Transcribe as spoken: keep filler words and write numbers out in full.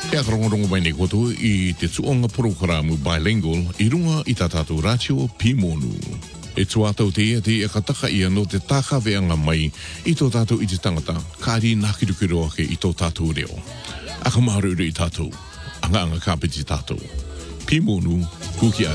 E akarongorongo mai nei koto I te tuonga programu bilingual I runga I tatatu ratio Pimonu. E tuatau te ia te ia kataka ia no te tākaweanga mai I tō tātou I te tangata, kāri nākirukiru ake I tō tātou reo. Aka maharuru I tātou, anga anga kāpiti tātou. Pimonu, kuki atu.